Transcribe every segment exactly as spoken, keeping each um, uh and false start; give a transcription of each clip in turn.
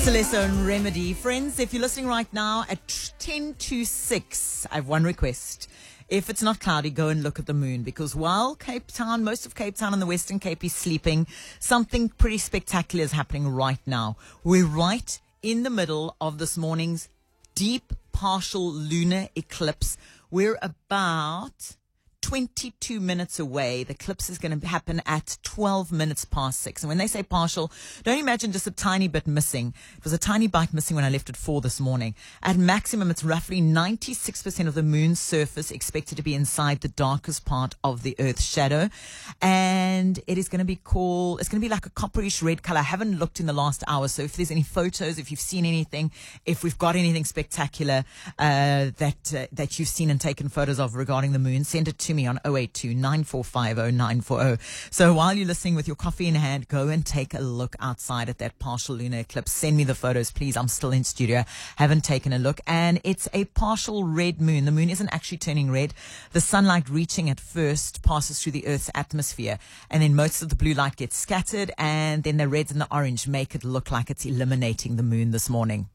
That's a lesser remedy. Friends, if you're listening right now at ten to six, I have one request. If it's not cloudy, go and look at the moon, because while Cape Town, most of Cape Town and the Western Cape is sleeping, something pretty spectacular is happening right now. We're right in the middle of this morning's deep partial lunar eclipse. We're about twenty-two minutes away. The eclipse is going to happen at twelve minutes past six. And when they say partial, don't imagine just a tiny bit missing. It was a tiny bite missing when I left at four this morning. At maximum, it's roughly ninety-six percent of the moon's surface expected to be inside the darkest part of the Earth's shadow. And it is going to be called, it's going to be like a copperish red color. I haven't looked in the last hour. So if there's any photos, if you've seen anything, if we've got anything spectacular uh, that uh, that you've seen and taken photos of regarding the moon, send it to me on oh eight two, nine four five oh, nine four oh. So while you're listening with your coffee in hand, go and take a look outside at that partial lunar eclipse. Send me the photos, please. I'm still in studio. Haven't taken a look. And it's a partial red moon. The moon isn't actually turning red. The sunlight reaching at first passes through the Earth's atmosphere, and then most of the blue light gets scattered, and then the reds and the orange make it look like it's eliminating the moon this morning.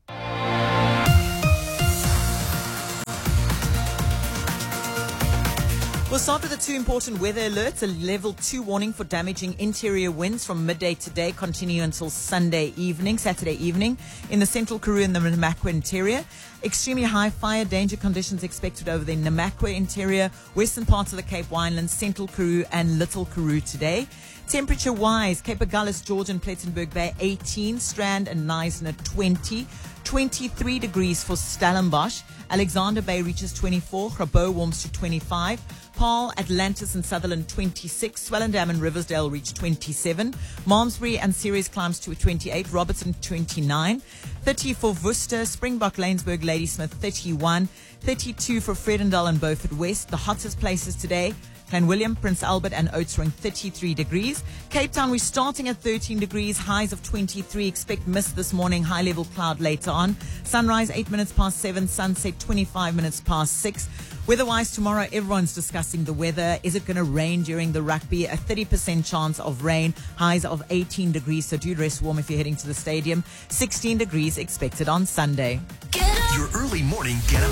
We'll start with the two important weather alerts. A level two warning for damaging interior winds from midday today, continue until Sunday evening, Saturday evening, in the central Karoo and the Namakwa interior. Extremely high fire danger conditions expected over the Namakwa interior, western parts of the Cape Winelands, central Karoo and little Karoo today. Temperature-wise, Cape Agulhas, George and Plettenberg Bay eighteen, Strand and Knysna twenty, twenty-three degrees for Stellenbosch. Alexander Bay reaches twenty-four, Grabo warms to twenty-five, Paarl, Atlantis and Sutherland twenty-six, Swellendam and Riversdale reach twenty-seven, Malmesbury and Ceres climbs to twenty-eight, Robertson twenty-nine, thirty for Worcester, Springbok, Lanesburg, Ladysmith thirty-one, thirty-two for Vredendal and Beaufort West. The hottest places today, Clanwilliam, Prince Albert and Oudtshoorn thirty-three degrees. Cape Town, we're starting at thirteen degrees, highs of twenty-three. Expect mist this morning, high level cloud later on. Sunrise eight minutes past seven, sunset twenty-five minutes past six. Weather-wise, tomorrow everyone's discussing the weather. Is it going to rain during the rugby? A thirty percent chance of rain, highs of eighteen degrees. So do dress warm if you're heading to the stadium. sixteen degrees expected on Sunday. Your early morning get up.